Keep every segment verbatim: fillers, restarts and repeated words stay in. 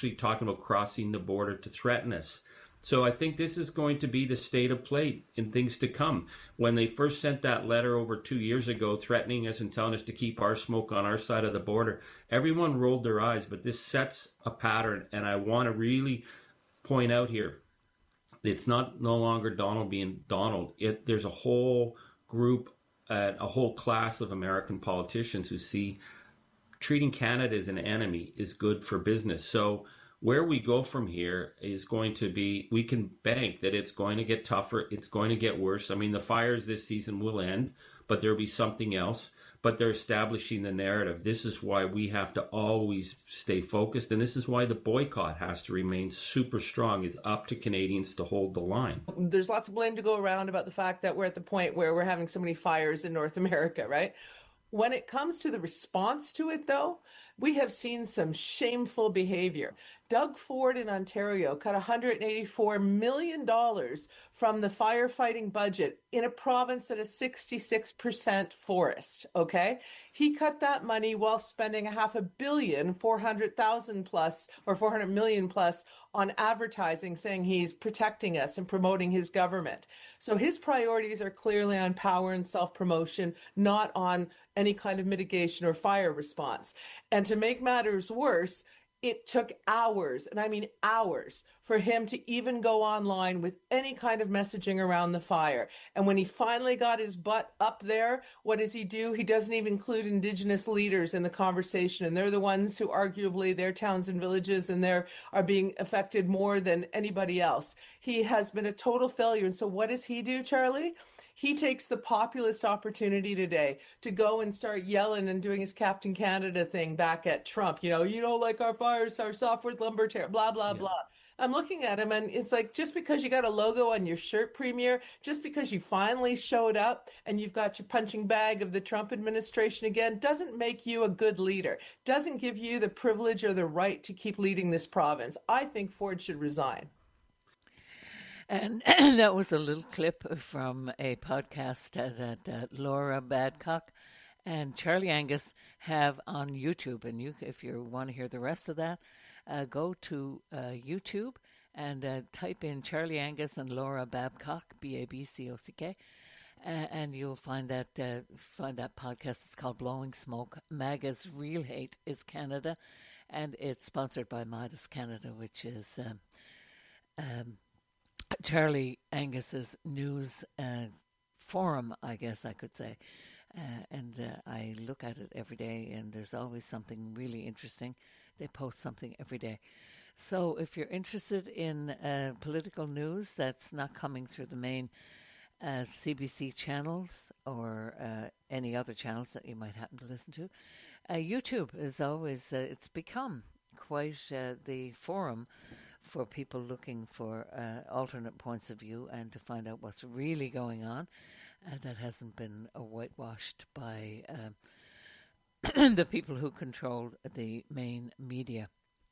actually talking about crossing the border to threaten us. So I think this is going to be the state of play in things to come. When they first sent that letter over two years ago threatening us and telling us to keep our smoke on our side of the border, everyone rolled their eyes, but this sets a pattern. And I want to really point out here, it's not no longer Donald being Donald. It, there's a whole group, uh, a whole class of American politicians who see treating Canada as an enemy is good for business. So where we go from here is going to be, we can bank that it's going to get tougher. It's going to get worse. I mean, the fires this season will end, but there'll be something else. But they're establishing the narrative. This is why we have to always stay focused. And this is why the boycott has to remain super strong. It's up to Canadians to hold the line. There's lots of blame to go around about the fact that we're at the point where we're having so many fires in North America, right? When it comes to the response to it, though, we have seen some shameful behavior. Doug Ford in Ontario cut one hundred eighty-four million dollars from the firefighting budget in a province that is sixty-six percent forest, okay? He cut that money while spending a half a billion, four hundred thousand plus, or four hundred million plus on advertising saying he's protecting us and promoting his government. So his priorities are clearly on power and self-promotion, not on any kind of mitigation or fire response. And to make matters worse, it took hours, and I mean hours, for him to even go online with any kind of messaging around the fire. And when he finally got his butt up there, what does he do? He doesn't even include Indigenous leaders in the conversation. And they're the ones who arguably, their towns and villages and they're are being affected more than anybody else. He has been a total failure. And so what does he do, Charlie? He takes the populist opportunity today to go and start yelling and doing his Captain Canada thing back at Trump. You know, you don't like our fires, our softwood lumber tear, blah, blah, yeah. blah. I'm looking at him and it's like, just because you got a logo on your shirt, Premier, just because you finally showed up and you've got your punching bag of the Trump administration again, doesn't make you a good leader, doesn't give you the privilege or the right to keep leading this province. I think Ford should resign. And, and that was a little clip from a podcast uh, that uh, Laura Badcock and Charlie Angus have on YouTube. And you, if you want to hear the rest of that, uh, go to uh, YouTube and uh, type in Charlie Angus and Laura Babcock, B A B C O C K, uh, and you'll find that uh, find that podcast. It's called Blowing Smoke. MAGA's Real Hate is Canada, and it's sponsored by Midas Canada, which is um, um, Charlie Angus's news uh, forum, I guess I could say. Uh, and uh, I look at it every day, and there's always something really interesting. They post something every day. So if you're interested in uh, political news that's not coming through the main uh, C B C channels or uh, any other channels that you might happen to listen to, uh, YouTube is always, uh, it's become quite uh, the forum for people looking for uh, alternate points of view and to find out what's really going on. Uh, that hasn't been uh, whitewashed by uh, the people who control the main media.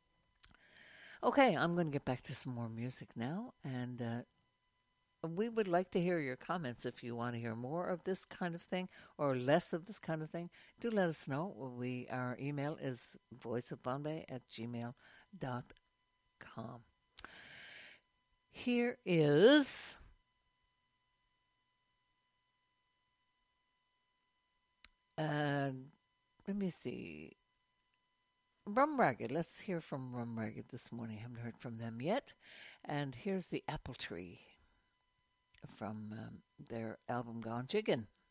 Okay, I'm going to get back to some more music now, and uh, we would like to hear your comments. If you want to hear more of this kind of thing or less of this kind of thing, do let us know. We Our email is voiceofbombay at gmail dot com. Here is... Uh, let me see. Rum Ragged. Let's hear from Rum Ragged this morning. I haven't heard from them yet. And here's the Apple Tree from um, their album Gone Jiggin'.